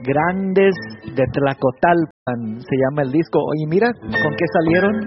Grandes de Tlacotalpan, se llama el disco. Oye, mira, ¿con qué salieron?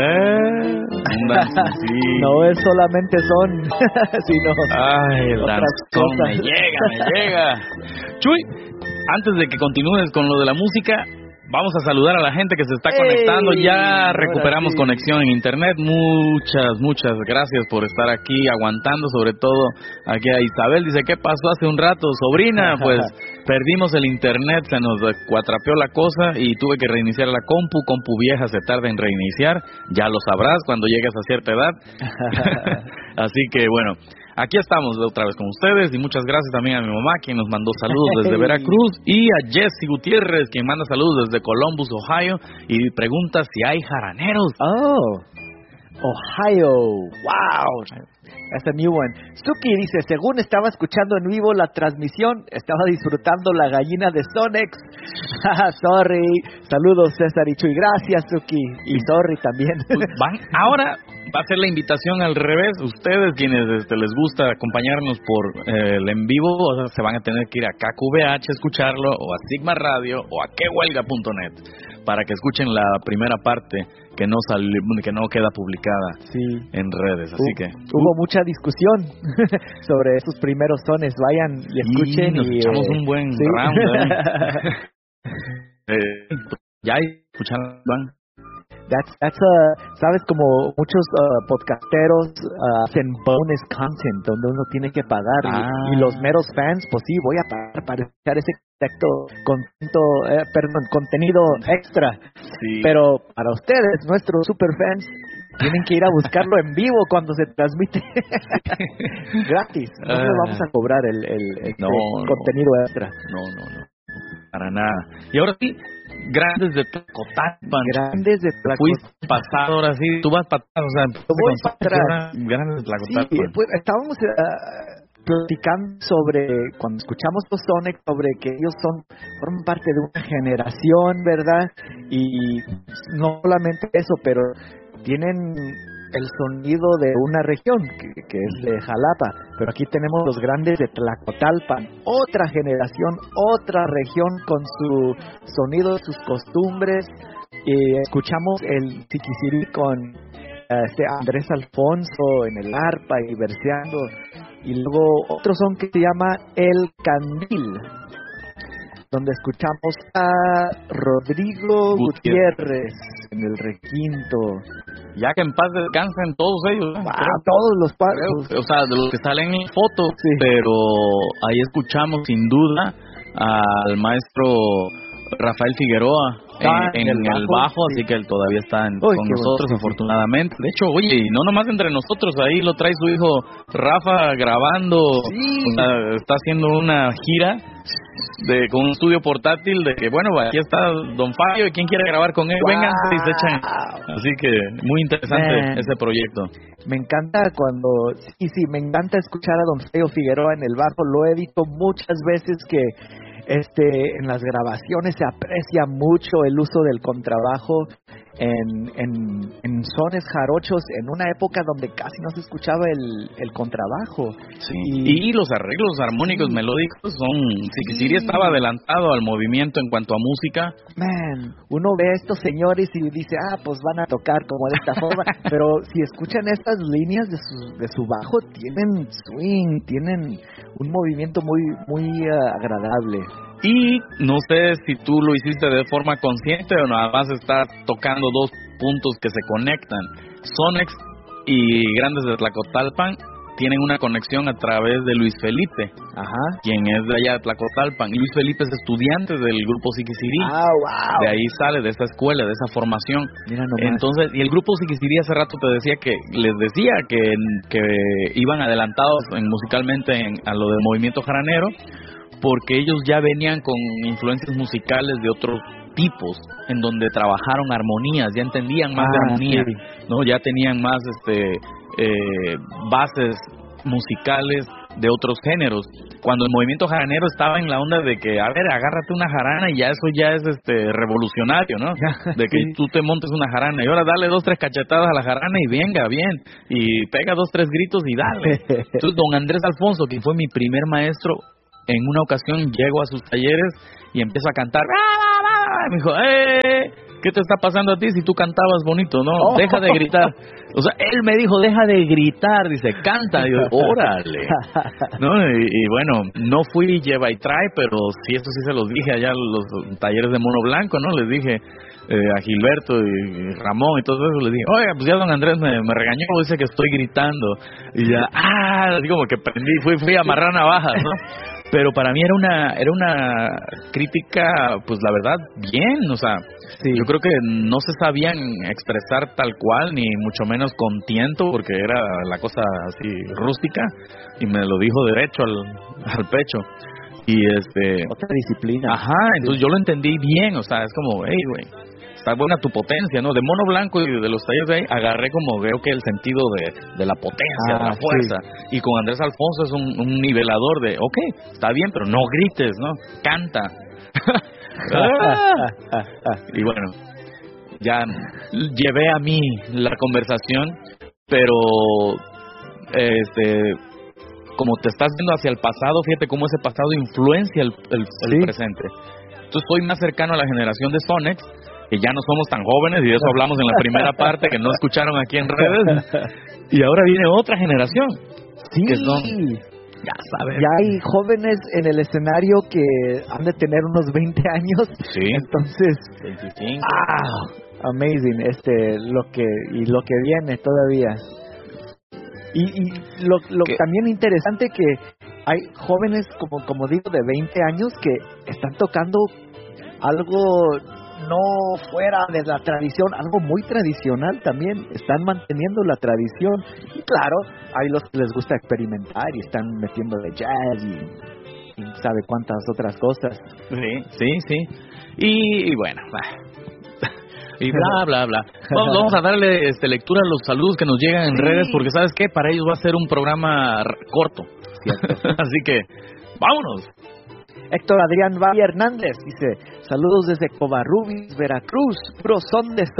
Sí. No es solamente son, sino ay, otras cosas. Me llega. Chuy, antes de que continúes con lo de la música, vamos a saludar a la gente que se está conectando. Ya recuperamos conexión en internet. Muchas gracias por estar aquí aguantando, sobre todo aquí a Isabel. Dice, ¿qué pasó hace un rato, sobrina? Pues perdimos el internet, se nos cuatrapeó la cosa y tuve que reiniciar la compu vieja, se tarda en reiniciar. Ya lo sabrás cuando llegues a cierta edad. Así que bueno, aquí estamos otra vez con ustedes y muchas gracias también a mi mamá, quien nos mandó saludos desde Veracruz, y a Jessy Gutiérrez, quien manda saludos desde Columbus, Ohio, y pregunta si hay jaraneros. Oh, Ohio, wow, that's a new one. Suki dice, según estaba escuchando en vivo la transmisión, estaba disfrutando la gallina de Sonex. Sorry, saludos César y Chuy, gracias Suki, y sorry también. Ahora va a ser la invitación al revés. Ustedes quienes les gusta acompañarnos por el en vivo, o sea, se van a tener que ir a KQVH a escucharlo, o a Sigma Radio, o a quehuelga.net, para que escuchen la primera parte que no queda publicada en redes. Así que hubo mucha discusión sobre esos primeros sones. Vayan y escuchen. Nos echamos un buen round. Ya escucharon. Sabes, como muchos podcasteros hacen bonus content donde uno tiene que pagar y los meros fans, pues sí, voy a pagar para escuchar ese contenido extra. Sí. Pero para ustedes, nuestros super fans, tienen que ir a buscarlo en vivo cuando se transmite gratis. No le vamos a cobrar el contenido extra. No, para nada. Y ahora sí, Grandes de Tlacotalpan. Grandes de Tlacotalpan. Fuiste pasado, ahora sí, tú vas para atrás, o sea, voy para atrás. Grandes de Tlacotalpan. Sí, pues estábamos platicando sobre, cuando escuchamos los Sonic, sobre que ellos forman parte de una generación, ¿verdad? Y no solamente eso, pero tienen el sonido de una región que es de Jalapa, pero aquí tenemos los Grandes de Tlacotalpan, otra generación, otra región con su sonido, sus costumbres. Escuchamos el Tiquisirí con Andrés Alfonso en el arpa y verseando, y luego otro son que se llama El Candil, donde escuchamos a Rodrigo Gutiérrez en el requinto. Ya que en paz descansen todos ellos. Todos los padres. O sea, de los que salen en foto, pero ahí escuchamos sin duda al maestro Rafael Figueroa en el bajo, así que él todavía está con nosotros, afortunadamente. De hecho, oye, no nomás entre nosotros, ahí lo trae su hijo Rafa grabando, o sea, está haciendo una gira con un estudio portátil de que, bueno, aquí está Don Fabio, y quien quiere grabar con él, vengan y se echan. Así que muy interesante ese proyecto. Me encanta me encanta escuchar a Don Fabio Figueroa en el bajo. Lo he visto muchas veces que en las grabaciones se aprecia mucho el uso del contrabajo en sones jarochos en una época donde casi no se escuchaba el contrabajo. Y los arreglos armónicos melódicos Tiquisirí estaba adelantado al movimiento en cuanto a música. Uno ve a estos señores y dice, pues van a tocar como de esta forma, pero si escuchan estas líneas de su bajo, tienen swing, tienen un movimiento muy agradable. Y no sé si tú lo hiciste de forma consciente o nada más estás tocando dos puntos que se conectan. Sonex y Grandes de Tlacotalpan tienen una conexión a través de Luis Felipe, quien es de allá de Tlacotalpan. Luis Felipe es estudiante del grupo Tiquisirí. De ahí sale, de esa escuela, de esa formación. Entonces, y el grupo Tiquisirí hace rato te decía que les decía que iban adelantados musicalmente a lo del movimiento jaranero, porque ellos ya venían con influencias musicales de otros tipos, en donde trabajaron armonías, ya entendían más de armonía, ¿no? Ya tenían más bases musicales de otros géneros. Cuando el movimiento jaranero estaba en la onda de que, agárrate una jarana, y ya eso ya es revolucionario, ¿no? De que tú te montes una jarana y ahora dale 2-3 cachetadas a la jarana y venga bien, y pega 2-3 gritos y dale. Entonces don Andrés Alfonso, que fue mi primer maestro, en una ocasión llego a sus talleres y empiezo a cantar. Me dijo, ¿qué te está pasando a ti si tú cantabas bonito? No, deja de gritar. O sea, él me dijo, deja de gritar, dice, canta. Y yo, órale. ¿No? Y bueno, no fui lleva y trae, pero sí, eso sí se los dije allá en los talleres de Mono Blanco, ¿no? Les dije a Gilberto y Ramón y todo eso, les dije, oiga, pues ya don Andrés me regañó, dice que estoy gritando. Y ya, así como que prendí, fui a amarrar navajas, ¿no? Pero para mí era una crítica, pues la verdad, bien, o sea, sí. Yo creo que no se sabían expresar tal cual, ni mucho menos con tiento, porque era la cosa así rústica, y me lo dijo derecho al pecho. Y otra disciplina. Ajá, entonces yo lo entendí bien, o sea, es como, hey, güey, está buena tu potencia, ¿no? De Mono Blanco y de los talleres de ahí, agarré como veo que el sentido de la potencia, de la fuerza. Sí. Y con Andrés Alfonso es un nivelador de, ok, está bien, pero no grites, ¿no? Canta. Y bueno, ya llevé a mí la conversación, pero como te estás viendo hacia el pasado, fíjate cómo ese pasado influencia el sí. presente. Entonces soy más cercano a la generación de Sonex, que ya no somos tan jóvenes, y de eso hablamos en la primera parte, que no escucharon aquí en redes, y ahora viene otra generación. Sí, que son, ya sabes. Ya hay jóvenes en el escenario que han de tener unos 20 años. Sí. Entonces, 25. Amazing, lo que viene todavía. Y lo también interesante que hay jóvenes, como digo, de 20 años que están tocando algo no fuera de la tradición, algo muy tradicional también, están manteniendo la tradición. Y claro, hay los que les gusta experimentar y están metiéndole jazz y sabe cuántas otras cosas. Sí. Y bueno, y bla. Vamos a darle lectura a los saludos que nos llegan en redes, porque ¿sabes qué? Para ellos va a ser un programa corto. Así que, vámonos. Héctor Adrián Valle Hernández dice, saludos desde Covarrubias, Veracruz, puro son de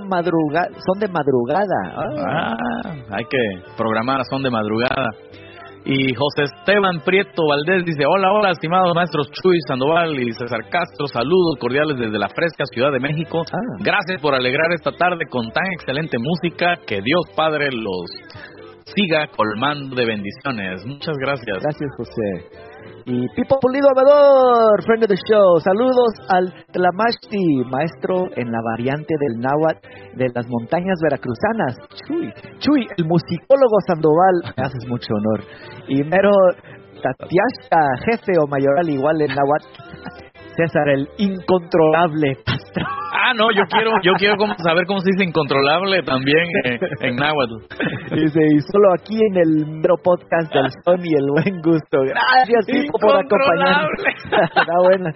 madrugada. Hay que programar son de madrugada. Y José Esteban Prieto Valdés dice, hola, estimados maestros Chuy Sandoval y César Castro, saludos cordiales desde la fresca Ciudad de México. Gracias por alegrar esta tarde con tan excelente música, que Dios Padre los siga colmando de bendiciones. Muchas gracias. Gracias, José. Y Pipo Pulido Amador, friend of the show, saludos al Tlamashti, maestro en la variante del náhuatl de las montañas veracruzanas. Chuy, el musicólogo Sandoval, me haces mucho honor. Y mero Tatiashka, jefe o mayoral igual en náhuatl. César, el incontrolable pastor. No, yo quiero saber cómo se dice incontrolable también en náhuatl. Dice, y solo aquí en el mero podcast del son y el buen gusto. Gracias, Pipo, por acompañarnos. Está buena.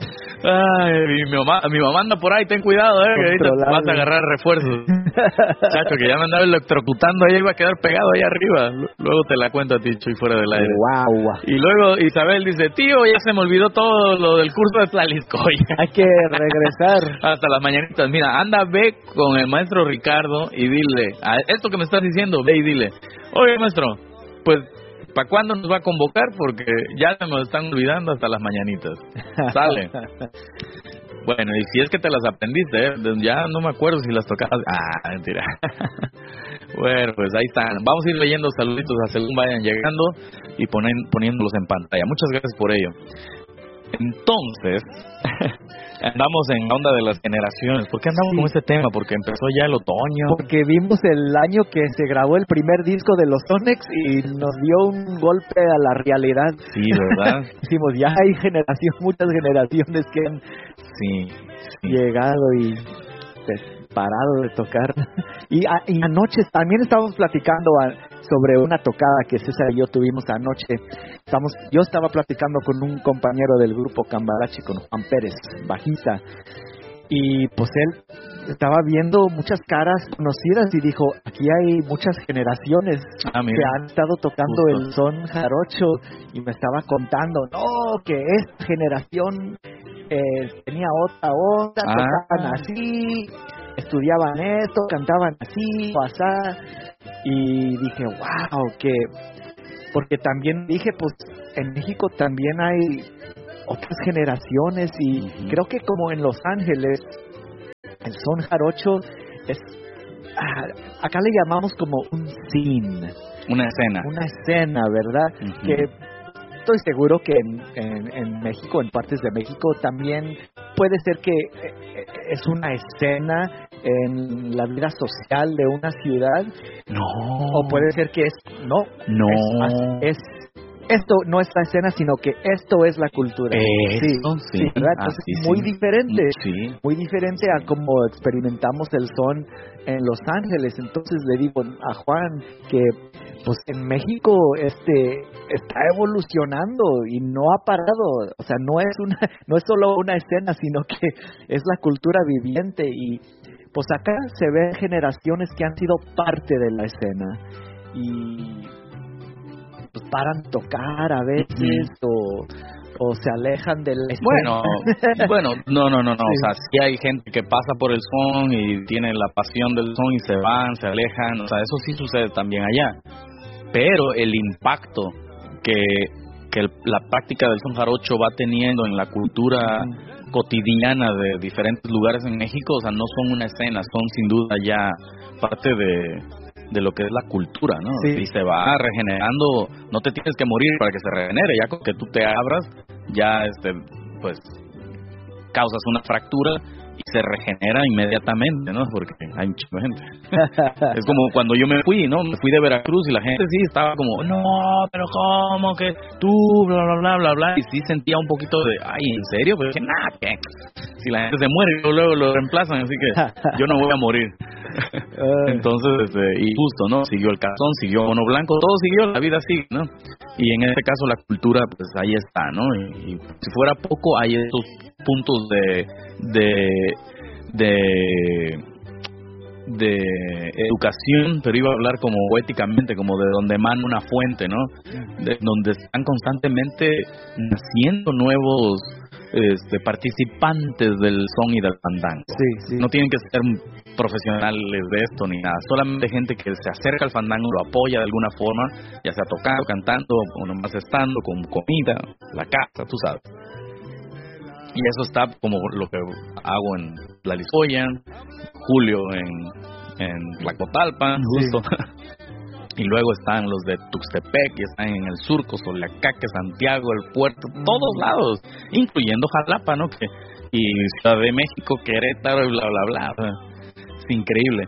Ay, mi mamá anda por ahí, ten cuidado, que ahorita vas a agarrar refuerzos. Chacho, que ya me andaba electrocutando, ahí iba a quedar pegado ahí arriba. Luego te la cuento a ti, Chuy, fuera del aire. Wow. Y luego Isabel dice, tío, ya se me olvidó todo lo del curso de Tlaliscoya. Hay que regresar. Hasta las mañanitas. Mira, anda, ve con el maestro Ricardo y dile, a esto que me estás diciendo, ve y dile, oye, maestro, pues, ¿para cuándo nos va a convocar? Porque ya se nos están olvidando hasta las mañanitas. Sale. Bueno, y si es que te las aprendiste, ya no me acuerdo si las tocabas. Mentira. Bueno, pues ahí están. Vamos a ir leyendo saluditos a según vayan llegando y poniéndolos en pantalla. Muchas gracias por ello. Entonces, andamos en la onda de las generaciones. ¿Por qué andamos con este tema? Porque empezó ya el otoño. Porque vimos el año que se grabó el primer disco de los Sonex y nos dio un golpe a la realidad. Sí, ¿verdad? Decimos, ya hay muchas generaciones que han llegado y parado de tocar. Y anoche también estábamos platicando sobre una tocada que César y yo tuvimos anoche. Yo estaba platicando con un compañero del grupo Cambarache, con Juan Pérez, bajista, y pues él estaba viendo muchas caras conocidas y dijo, aquí hay muchas generaciones que han estado tocando el son jarocho, y me estaba contando, que esta generación tenía otra onda, tocaban así, estudiaban esto, cantaban así, así. Y dije, wow, que porque también dije, pues en México también hay otras generaciones y creo que como en Los Ángeles el son jarocho es, acá le llamamos como un scene, una escena, ¿verdad? Que estoy seguro que en México, en partes de México también puede ser que es una escena en la vida social de una ciudad. No. O puede ser que no. Esto no es la escena, sino que esto es la cultura. Sí, ¿verdad? Entonces, muy diferente. Sí. Muy diferente a como experimentamos el son en Los Ángeles. Entonces le digo a Juan que pues en México está evolucionando y no ha parado. O sea, no es solo una escena, sino que es la cultura viviente. Y pues acá se ven generaciones que han sido parte de la escena y pues paran tocar a veces o se alejan de la escena. Bueno, no. Sí. O sea, sí hay gente que pasa por el son y tiene la pasión del son y se van, se alejan. O sea, eso sí sucede también allá. Pero el impacto que la práctica del son jarocho va teniendo en la cultura cotidiana de diferentes lugares en México, o sea, no son una escena, son sin duda ya parte de lo que es la cultura, ¿no? Sí. Y se va regenerando, no te tienes que morir para que se regenere, ya con que tú te abras, ya pues causas una fractura y se regenera inmediatamente, ¿no? Porque hay un chingo de gente. Es como cuando yo me fui, ¿no? Me fui de Veracruz y la gente sí estaba como, no, pero ¿cómo que tú, bla, bla, bla, bla, bla? Y sí sentía un poquito de, ay, ¿en serio? Pero dije, nah, ¿qué? Si la gente se muere, luego lo reemplazan, así que yo no voy a morir. Entonces, y justo, ¿no? Siguió el Cazón, siguió Mono Blanco, todo siguió, la vida sigue, ¿no? Y en este caso la cultura, pues ahí está, ¿no? Y si fuera poco, hay estos puntos de educación, pero iba a hablar como éticamente, como de donde emana una fuente, ¿no? De donde están constantemente naciendo nuevos participantes del son y del fandango. Sí. No tienen que ser profesionales de esto ni nada, solamente gente que se acerca al fandango, lo apoya de alguna forma, ya sea tocando, cantando o nomás estando con comida, la casa, tú sabes. Y eso está como lo que hago en Tlalizoyan, Julio en Tlacotalpan, justo. Y luego están los de Tuxtepec, y están en el Surco, Soleacaque, Santiago, el Puerto, todos lados, incluyendo Jalapa, ¿no? Y Ciudad de México, Querétaro, y bla, bla, bla. Es increíble.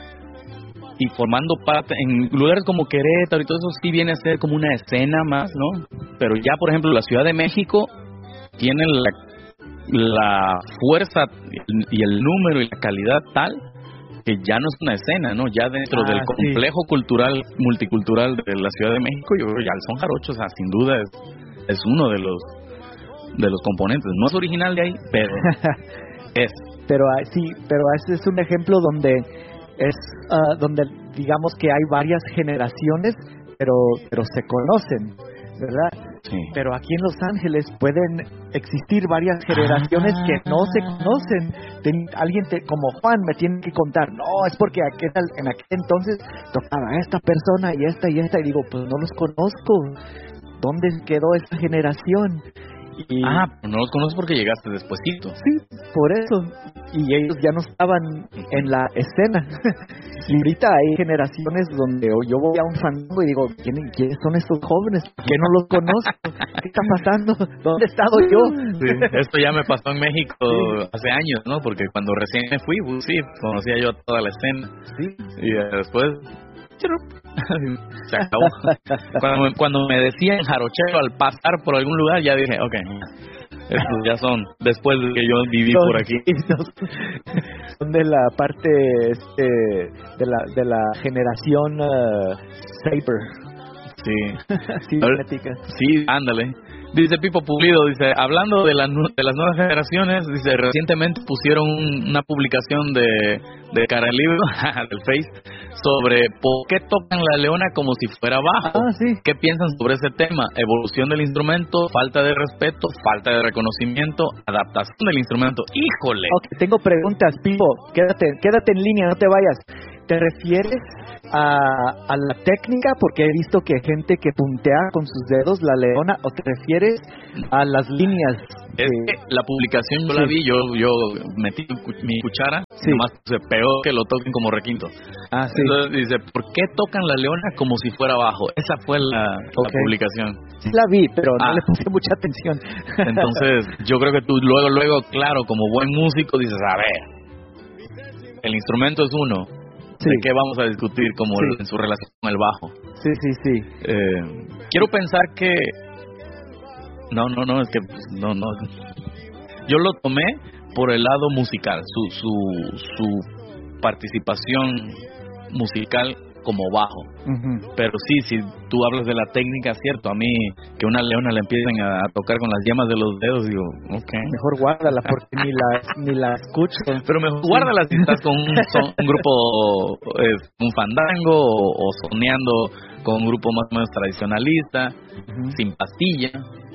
Y formando parte, en lugares como Querétaro y todo eso, sí viene a ser como una escena más, ¿no? Pero ya, por ejemplo, la Ciudad de México tiene la fuerza y el número y la calidad tal que ya no es una escena, ¿no? Ya dentro del complejo cultural, multicultural de la Ciudad de México, yo creo que ya el son jarocho, o sea, sin duda es uno de los componentes. No es original de ahí, pero es. Pero ese es un ejemplo donde donde digamos que hay varias generaciones, pero se conocen, ¿verdad? Sí. Pero aquí en Los Ángeles pueden existir varias generaciones que no se conocen. Alguien como Juan me tiene que contar, no, es porque en aquel entonces tocaba esta persona y esta, y digo, pues no los conozco. ¿Dónde quedó esa generación? No los conoces porque llegaste despuesito. Sí, por eso. Y ellos ya no estaban en la escena. Y ahorita hay generaciones donde yo voy a un fandango y digo, ¿quiénes son estos jóvenes? ¿Por qué no los conozco? ¿Qué está pasando? ¿Dónde he estado yo? Sí, esto ya me pasó en México hace años, ¿no? Porque cuando recién me fui, pues sí, conocía yo toda la escena. Sí. Y después se acabó. Cuando me decían jarochero al pasar por algún lugar, ya dije, okay, estos ya son después de que yo viví por aquí. Son de la parte de la generación Saber. Sí. Cibernética. Sí, ándale. Dice Pipo Pulido, dice, hablando de las nuevas generaciones, dice, recientemente pusieron una publicación de Cara Libro, del Face, sobre por qué tocan la leona como si fuera bajo. Sí. ¿Qué piensan sobre ese tema? Evolución del instrumento, falta de respeto, falta de reconocimiento, adaptación del instrumento. ¡Híjole! Okay, tengo preguntas, Pipo, quédate en línea, no te vayas. ¿te refieres a la técnica? Porque he visto que hay gente que puntea con sus dedos la leona, ¿o te refieres a las líneas? Es que la publicación yo la vi, yo metí mi cuchara, nomás se pegó que lo toquen como requinto. Entonces dice, ¿por qué tocan la leona como si fuera abajo? Esa fue la publicación. Sí la vi, pero no le puse mucha atención. Entonces, yo creo que tú luego, claro, como buen músico, dices, a ver, el instrumento es uno. ¿De qué vamos a discutir como en su relación con el bajo? Sí. Quiero pensar que... No, es que... No. Yo lo tomé por el lado musical, su participación musical como bajo. Pero sí, si tú hablas de la técnica, cierto, a mí que una leona le empiecen a tocar con las yemas de los dedos, digo, mejor guárdala porque ni la escucho. Pero mejor guárdala si estás con un grupo, un fandango o soneando con un grupo más o menos tradicionalista, sin pastilla.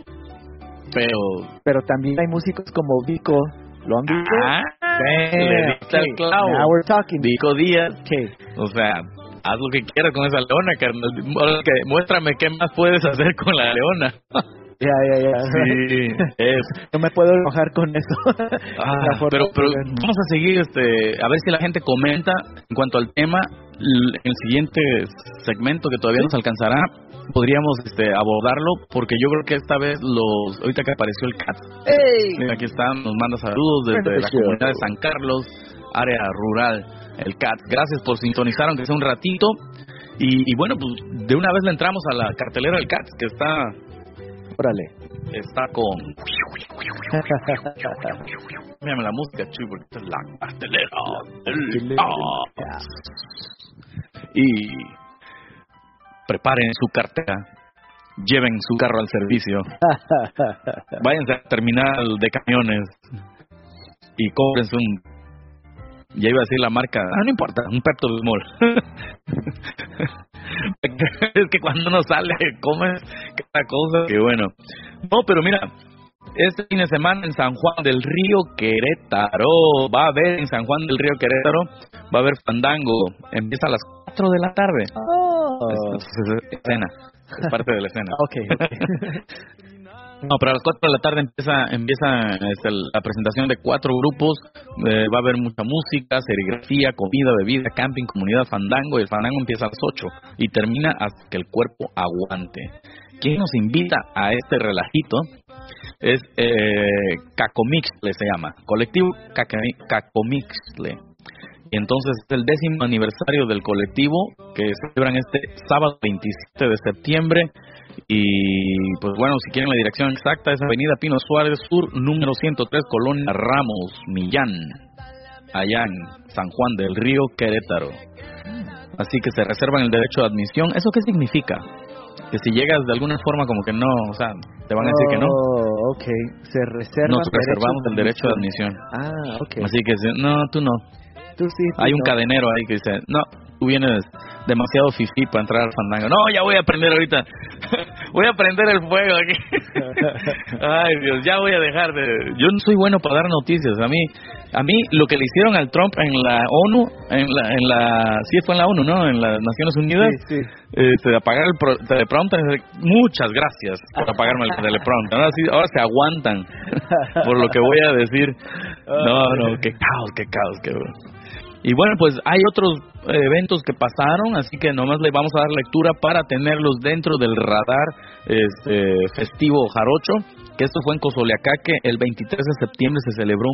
Pero también hay músicos como Vico. ¿Lo han visto? Le diste al clavo. Now we're talking. Vico Díaz. O sea, haz lo que quieras con esa leona, carnal. Muéstrame qué más puedes hacer con la leona. Ya. Sí, no me puedo enojar con eso. Pero vamos a seguir, a ver si la gente comenta en cuanto al tema. El siguiente segmento que todavía nos alcanzará, podríamos abordarlo, porque yo creo que esta vez ahorita que apareció el CAT, mira, aquí está, nos manda saludos desde la comunidad de San Carlos, área rural, el CAT. Gracias por sintonizar, aunque sea un ratito. Y bueno, pues de una vez le entramos a la cartelera del CAT, que está... Órale. Está con... Mírame la música, Chuy, porque esta es la cartelera del CAT. Y preparen su cartera, lleven su carro al servicio, váyanse al terminal de camiones y cómprense ya iba a decir la marca, no importa, un Pepto-Bismol. Es que cuando uno sale comes cada cosa que bueno. No, pero mira, este fin de semana en San Juan del Río, Querétaro, va a haber en San Juan del Río, Querétaro, va a haber fandango, empieza a las 4 de la tarde. Es escena, es parte de la escena. No, pero a las 4 de la tarde empieza la presentación de 4 grupos. Va a haber mucha música, serigrafía, comida, bebida, camping, comunidad, fandango. Y el fandango empieza a las 8 y termina hasta que el cuerpo aguante. ¿Quién nos invita a este relajito? Es Cacomixtle, se llama, colectivo Cacomixtle. Y entonces es el 10º aniversario del colectivo, que celebran este sábado 27 de septiembre. Y pues bueno, si quieren la dirección exacta, es Avenida Pino Suárez Sur, número 103, Colonia Ramos, Millán, allá en San Juan del Río, Querétaro. Así que se reservan el derecho de admisión. ¿Eso qué significa? Que si llegas de alguna forma como que no, o sea, te van a decir que no. Se reserva. Nos reservamos el derecho de admisión. Así que no, tú no. Tú sí. Hay un cadenero ahí que dice, no, tú vienes demasiado fifí para entrar al fandango. No, ya voy a aprender ahorita. Voy a prender el fuego aquí. Ay, Dios, ya voy a dejar de... Yo no soy bueno para dar noticias. A mí lo que le hicieron al Trump en la ONU, sí fue en la ONU, ¿no? En las Naciones Unidas. Sí. Apagar el teleprompter. Muchas gracias por apagarme el teleprompter. Ahora se aguantan por lo que voy a decir. No, qué caos. Y bueno, pues hay otros eventos que pasaron, así que nomás le vamos a dar lectura para tenerlos dentro del radar festivo jarocho, que esto fue en Cozoleacaque. El 23 de septiembre se celebró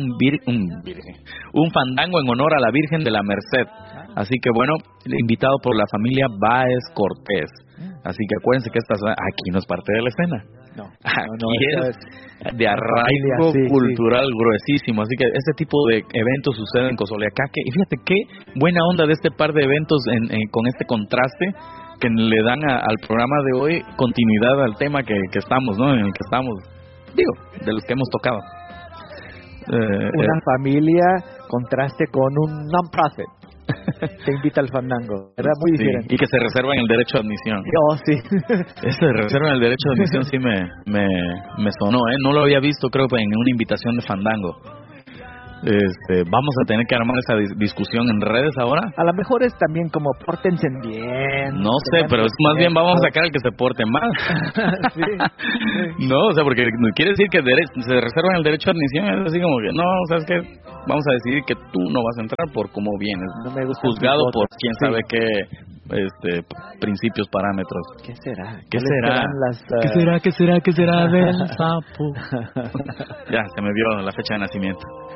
un fandango en honor a la Virgen de la Merced. Así que bueno, invitado por la familia Báez Cortés. Así que acuérdense que aquí no es parte de la escena. Aquí es de arraigo cultural gruesísimo. Así que este tipo de eventos suceden en Cozoleacaque. Y fíjate qué buena onda de este par de eventos con este contraste que le dan al programa de hoy continuidad al tema que estamos, ¿no? En el que estamos, de los que hemos tocado. Una familia contraste con un non-profit. Te invita al fandango, ¿verdad? Muy diferente. Y que se reservan el derecho de admisión. Sí. Eso de reservan el derecho de admisión sí me sonó, ¿eh? No lo había visto, creo, en una invitación de fandango. Vamos a tener que armar esa discusión en redes ahora. A lo mejor es también como pórtense bien. No sé, pero es más bien vamos a sacar el que se porte mal. Sí. No, o sea, porque quiere decir que se reservan el derecho de admisión. Es así como que, no, ¿sabes qué? Vamos a decidir que tú no vas a entrar por cómo vienes. No me gusta juzgado por quién sabe qué principios, parámetros. ¿Qué será? ¿Qué será? ¿Qué será del sapo? Ya, se me vio la fecha de nacimiento.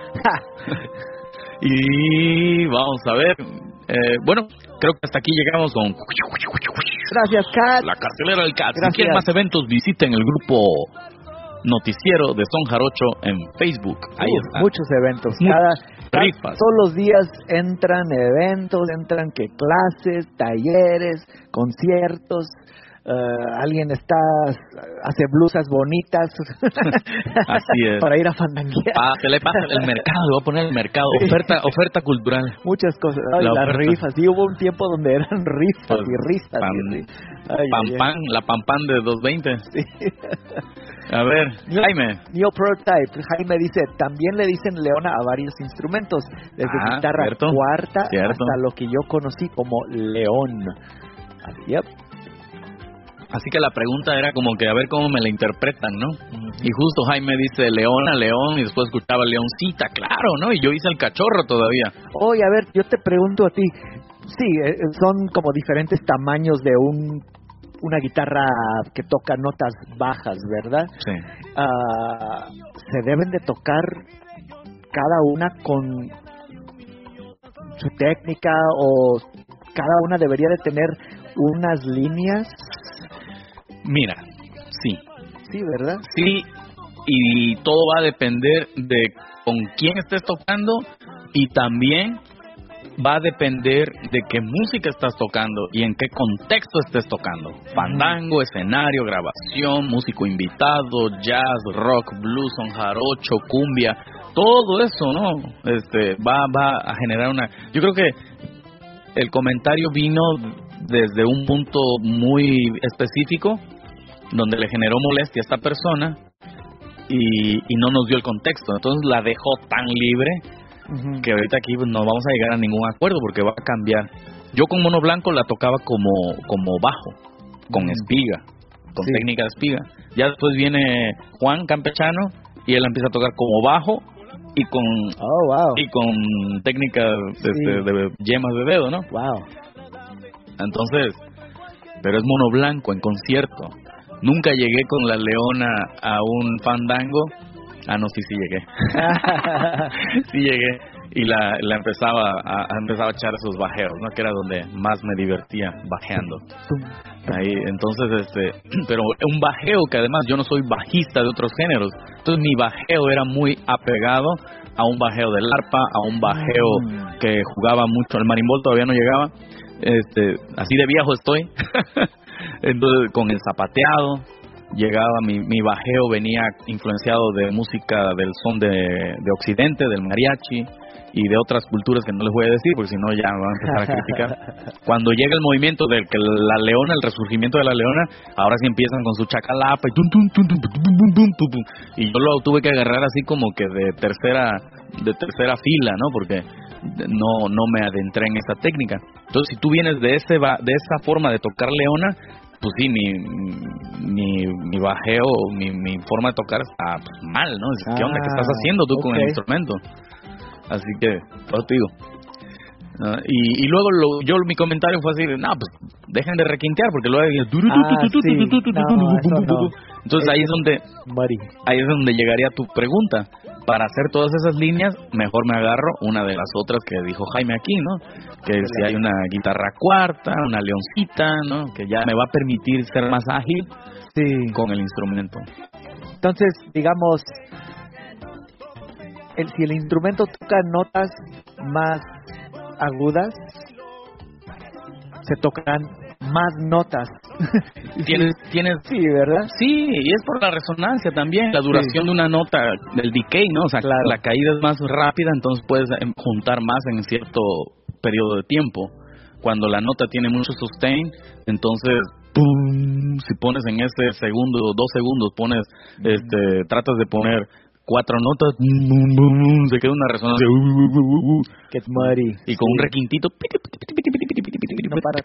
Y vamos a ver. Bueno, creo que hasta aquí llegamos con... Gracias, Kat. La cartelera del Kat. Si quieren más eventos, visiten el grupo Noticiero de Son Jarocho en Facebook. Ahí está. Muchos eventos. Rifas. Todos los días entran eventos, entran clases, talleres, conciertos. Alguien hace blusas bonitas. Así es. Para ir a fandanguear. Se le pasa el mercado, voy a poner el mercado. Oferta cultural. Muchas cosas. Las rifas. Sí, hubo un tiempo donde eran rifas y risas. La Pampan de 220. Sí. A ver, Jaime. Neo Prototype. Jaime dice, también le dicen leona a varios instrumentos, desde guitarra cuarta hasta lo que yo conocí como león. Yep. Así que la pregunta era como que a ver cómo me la interpretan, ¿no? Y justo Jaime dice leona, león, y después escuchaba leoncita, claro, ¿no? Y yo hice el cachorro todavía. Oye, a ver, yo te pregunto a ti. Sí, son como diferentes tamaños de una guitarra que toca notas bajas, ¿verdad? Sí. Se deben de tocar cada una con su técnica, o cada una debería de tener unas líneas. Mira, sí. Sí, ¿verdad? Sí, y todo va a depender de con quién estés tocando, y también va a depender de qué música estás tocando y en qué contexto estés tocando. Fandango, escenario, grabación, músico invitado, jazz, rock, blues, son jarocho, cumbia, todo eso, ¿no? Va a generar una... Yo creo que el comentario vino desde un punto muy específico, donde le generó molestia a esta persona y no nos dio el contexto. Entonces la dejó tan libre que ahorita aquí no vamos a llegar a ningún acuerdo, porque va a cambiar. Yo con Mono Blanco la tocaba como bajo, con espiga, con técnica de espiga. Ya después viene Juan Campechano y él empieza a tocar como bajo y con técnica de yemas de dedo, ¿no? Wow. Entonces, pero es Mono Blanco en concierto. Nunca llegué con la leona a un fandango. No, sí llegué. Sí llegué. Y la empezaba a echar esos bajeos, ¿no? Que era donde más me divertía, bajeando. Ahí, entonces, pero un bajeo que además yo no soy bajista de otros géneros. Entonces mi bajeo era muy apegado a un bajeo del arpa, a un bajeo que jugaba mucho. El marimbol todavía no llegaba. Así de viejo estoy. Entonces, con el zapateado llegaba mi bajeo, venía influenciado de música del son de Occidente, del mariachi y de otras culturas que no les voy a decir, porque si no ya me van a empezar a criticar. Cuando llega el movimiento del que la leona, el resurgimiento de la leona, ahora sí empiezan con su chacalapa y tum, tum, tum, tum, tum, tum, tum, tum, tum, y yo lo tuve que agarrar así como que de tercera fila, ¿no? Porque no me adentré en esa técnica. Entonces, si tú vienes de esa forma de tocar leona, pues sí, mi bajeo, mi forma de tocar está mal, ¿no? ¿Qué onda? ¿Qué estás haciendo tú con el instrumento? Así que, pues te digo. Y luego mi comentario fue así, pues dejen de requintear, porque luego entonces ahí es donde llegaría tu pregunta. Para hacer todas esas líneas, mejor me agarro una de las otras que dijo Jaime aquí, ¿no? Que si hay una guitarra cuarta, una leoncita, ¿no? Que ya me va a permitir ser más ágil con el instrumento. Entonces, digamos, si el instrumento toca notas más agudas, se tocarán más notas. ¿Tienes? Sí, ¿verdad? Sí, y es por la resonancia también, la duración de una nota, del decay, ¿no? O sea, claro, la caída es más rápida, entonces puedes juntar más en cierto periodo de tiempo. Cuando la nota tiene mucho sustain, entonces, ¡pum! Si pones en ese segundo, 2 segundos, tratas de poner 4 notas, se queda una resonancia, Get muddy. y con un requintito, No para.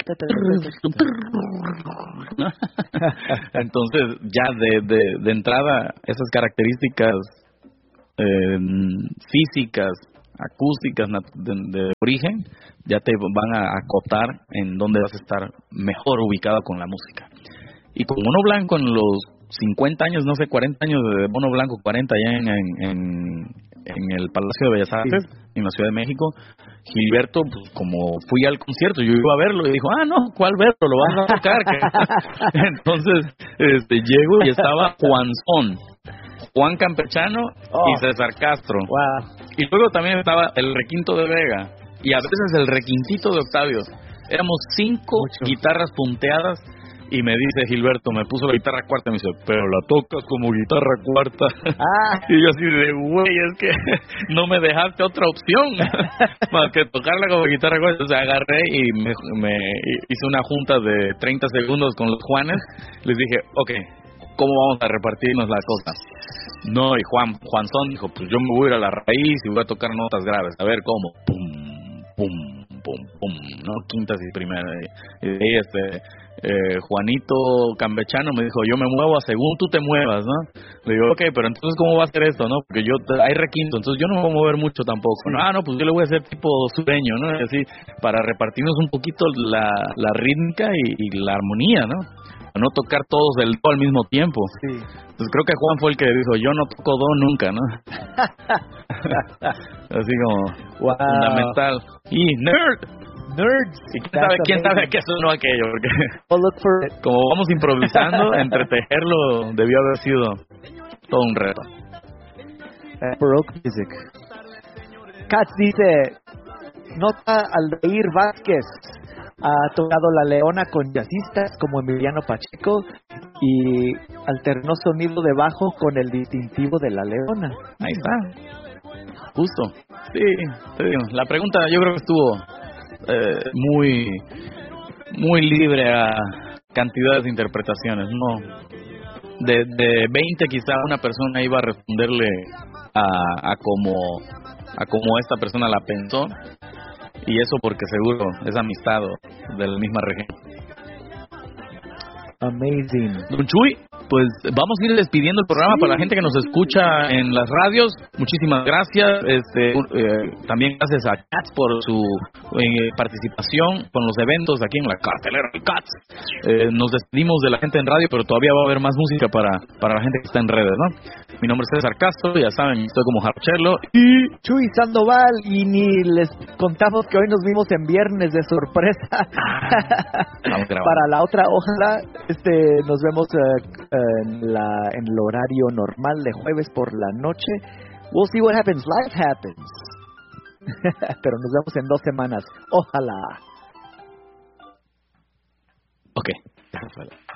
entonces ya de entrada esas características físicas, acústicas de origen ya te van a acotar en dónde vas a estar mejor ubicado con la música. Y con Mono Blanco en los 50 años, no sé, 40 años de Mono Blanco, 40 allá en el Palacio de Bellas Artes, en la Ciudad de México, Gilberto, pues, como fui al concierto, yo iba a verlo y dijo, no, ¿cuál verlo? Lo vas a tocar. Entonces, llego y estaba Juan Campechano y César Castro. Wow. Y luego también estaba el requinto de Vega y a veces el requintito de Octavio. Éramos 5 guitarras punteadas. Y me dice Gilberto, me puso la guitarra cuarta y me dice, pero la tocas como guitarra cuarta. Y yo así de, güey, es que no me dejaste otra opción más que tocarla como guitarra cuarta. Entonces agarré y me hice una junta de 30 segundos con los Juanes. Les dije, ok, ¿cómo vamos a repartirnos la cosa? No, y Juanzón dijo, pues yo me voy a ir a la raíz y voy a tocar notas graves. A ver, ¿cómo? Pum, pum, pum, pum, ¿no? Quintas y primeras. Juanito Campechano me dijo, yo me muevo a según tú te muevas, ¿no? Le digo, ok, pero entonces ¿cómo va a ser esto, no? Porque hay requinto, entonces yo no me voy a mover mucho tampoco. No, pues yo le voy a hacer tipo sureño, ¿no? Y así, para repartirnos un poquito la rítmica y la armonía, ¿no? No tocar todos del do al mismo tiempo. Entonces creo que Juan fue el que dijo, yo no toco do nunca, ¿no? Así como fundamental. Y Nerds. ¿Y quién sabe qué sonó aquello? Porque look for it. Como vamos improvisando, entretejerlo debió haber sido todo un reto. Baroque music. Katz dice, nota Aldair Vázquez. Ha tocado La Leona con jazzistas como Emiliano Pacheco y alternó sonido de bajo con el distintivo de La Leona. Ahí está. Justo. Sí, te digo. La pregunta yo creo que estuvo muy libre a cantidades de interpretaciones. No, de 20 quizá una persona iba a responderle a como esta persona la pensó, y eso porque seguro es amistad de la misma región. Amazing. Don Chuy, pues vamos a ir despidiendo el programa para la gente que nos escucha en las radios. Muchísimas gracias. También gracias a Katz por su participación con los eventos aquí en la cartelera de Katz. Nos despedimos de la gente en radio, pero todavía va a haber más música para la gente que está en redes, ¿no? Mi nombre es César Castro, ya saben, estoy como Jarchelo y Chuy Sandoval, y ni les contamos que hoy nos vimos en viernes de sorpresa. Para la otra, ojalá nos vemos en el horario normal de jueves por la noche. We'll see what happens. Life happens. Pero nos vemos en 2 semanas. Ojalá. Ok.